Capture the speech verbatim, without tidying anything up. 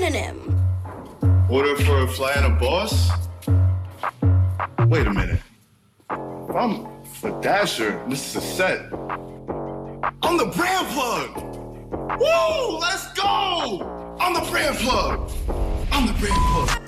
synonym. Order for a fly and a boss? Wait a minute. If I'm the Dasher, this is a set. I'm the brand plug! Woo! Let's go! I'm the brand plug! I'm the brand plug.